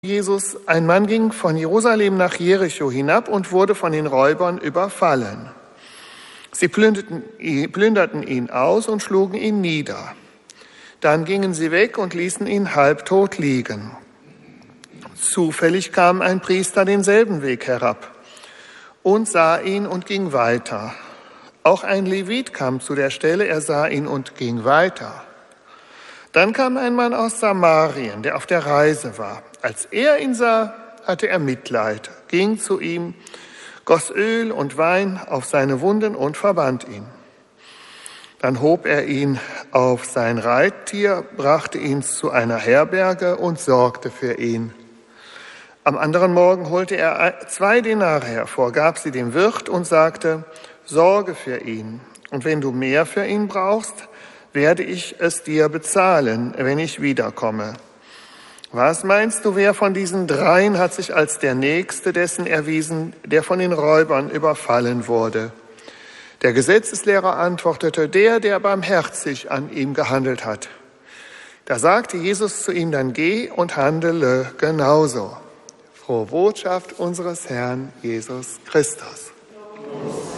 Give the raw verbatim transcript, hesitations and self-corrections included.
Jesus, ein Mann ging von Jerusalem nach Jericho hinab und wurde von den Räubern überfallen. Sie plünderten, plünderten ihn aus und schlugen ihn nieder. Dann gingen sie weg und ließen ihn halbtot liegen. Zufällig kam ein Priester denselben Weg herab und sah ihn und ging weiter. Auch ein Levit kam zu der Stelle, er sah ihn und ging weiter. Dann kam ein Mann aus Samarien, der auf der Reise war. Als er ihn sah, hatte er Mitleid, ging zu ihm, goss Öl und Wein auf seine Wunden und verband ihn. Dann hob er ihn auf sein Reittier, brachte ihn zu einer Herberge und sorgte für ihn. Am anderen Morgen holte er zwei Denare hervor, gab sie dem Wirt und sagte, sorge für ihn. Und wenn du mehr für ihn brauchst, werde ich es dir bezahlen, wenn ich wiederkomme. Was meinst du, wer von diesen dreien hat sich als der Nächste dessen erwiesen, der von den Räubern überfallen wurde? Der Gesetzeslehrer antwortete, der, der barmherzig an ihm gehandelt hat. Da sagte Jesus zu ihm, dann geh und handele genauso. Frohe Botschaft unseres Herrn Jesus Christus.